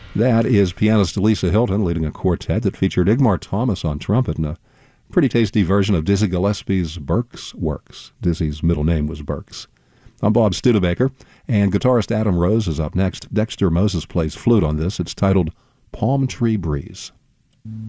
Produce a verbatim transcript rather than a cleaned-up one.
That is pianist Lisa Hilton leading a quartet that featured Igmar Thomas on trumpet and a pretty tasty version of Dizzy Gillespie's Burke's Works. Dizzy's middle name was Burks. I'm Bob Studebaker, and guitarist Adam Rose is up next. Dexter Moses plays flute on this. It's titled Palm Tree Breeze.